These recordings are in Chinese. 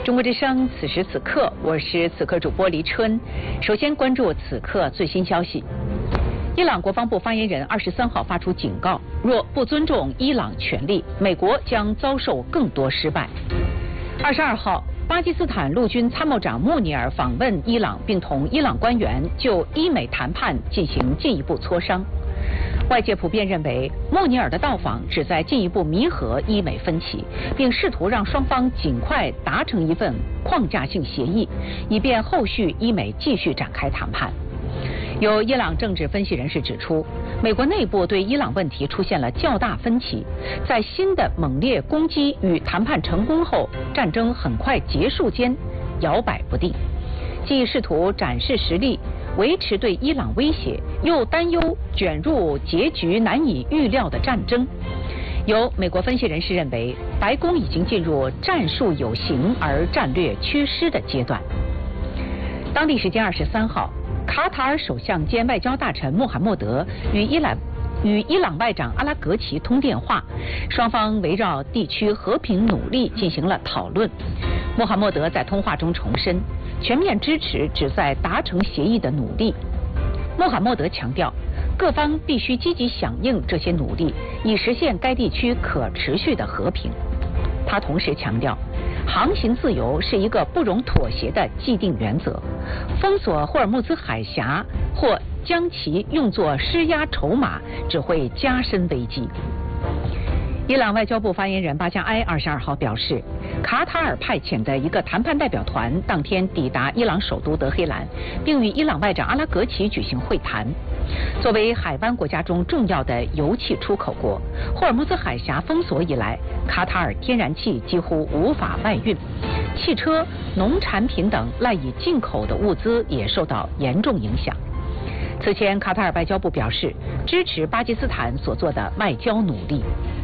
中国之声，此时此刻，我是此刻主播黎春。首先关注此刻最新消息。伊朗国防部发言人23号发出警告，若不尊重伊朗权利，美国将遭受更多失败。22号，巴基斯坦陆军参谋长穆尼尔访问伊朗，并同伊朗官员就伊美谈判进行进一步磋商。外界普遍认为，穆尼尔的到访旨在进一步弥合伊美分歧，并试图让双方尽快达成一份框架性协议，以便后续伊美继续展开谈判。有伊朗政治分析人士指出，美国内部对伊朗问题出现了较大分歧，在新的猛烈攻击与谈判成功后，战争很快结束间摇摆不定，既试图展示实力，维持对伊朗威胁，又担忧卷入结局难以预料的战争。有美国分析人士认为，白宫已经进入战术有形而战略缺失的阶段。当地时间23号，卡塔尔首相兼外交大臣穆罕默德与伊朗外长阿拉格齐通电话，双方围绕地区和平努力进行了讨论。穆罕默德在通话中重申，全面支持旨在达成协议的努力。穆罕默德强调，各方必须积极响应这些努力，以实现该地区可持续的和平。他同时强调，航行自由是一个不容妥协的既定原则，封锁霍尔木兹海峡或将其用作施压筹码，只会加深危机。伊朗外交部发言人巴加埃22号表示，卡塔尔派遣的一个谈判代表团当天抵达伊朗首都德黑兰，并与伊朗外长阿拉格齐举行会谈。作为海湾国家中重要的油气出口国，霍尔木兹海峡封锁以来，卡塔尔天然气几乎无法外运，汽车、农产品等赖以进口的物资也受到严重影响。此前，卡塔尔外交部表示支持巴基斯坦所做的外交努力。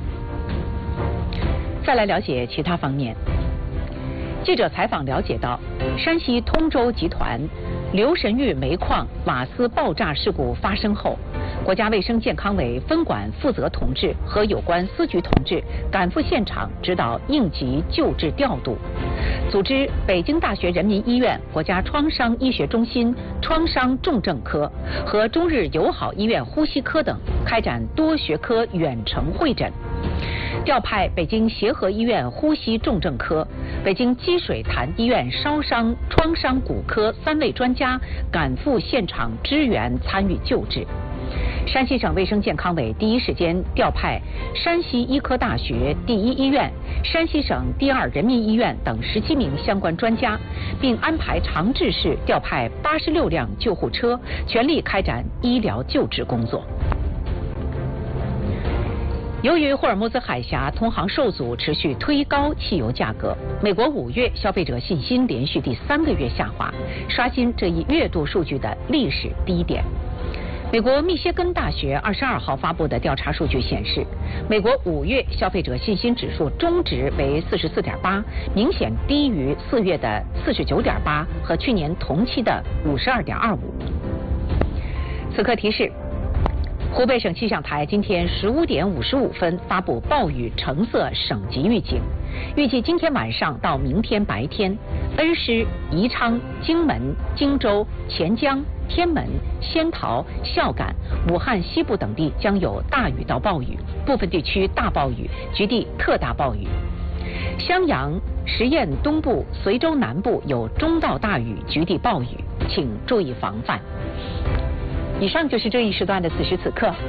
再来了解其他方面。记者采访了解到，山西通州集团刘神峪煤矿瓦斯爆炸事故发生后，国家卫生健康委分管负责同志和有关司局同志赶赴现场指导应急救治调度，组织北京大学人民医院、国家创伤医学中心创伤重症科和中日友好医院呼吸科等开展多学科远程会诊，调派北京协和医院呼吸重症科、北京积水潭医院烧伤创伤骨科3位专家赶赴现场支援参与救治。山西省卫生健康委第一时间调派山西医科大学第一医院、山西省第2人民医院等17名相关专家，并安排长治市调派86辆救护车，全力开展医疗救治工作。由于霍尔木兹海峡通航受阻，持续推高汽油价格，美国5月消费者信心连续第3个月下滑，刷新这一月度数据的历史低点。美国密歇根大学22号发布的调查数据显示，美国5月消费者信心指数中值为44.8，明显低于4月的49.8和去年同期的52.25。此刻提示，湖北省气象台今天15点55分发布暴雨橙色省级预警，预计今天晚上到明天白天，恩施、宜昌、荆门、荆州、钱江、天门、仙桃、孝感、武汉西部等地将有大雨到暴雨，部分地区大暴雨，局地特大暴雨。襄阳、十堰东部、随州南部有中到大雨，局地暴雨，请注意防范。以上就是这一时段的此时此刻。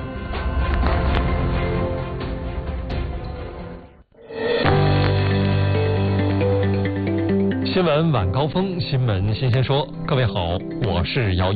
新闻晚高峰，新闻新鲜说，各位好，我是姚。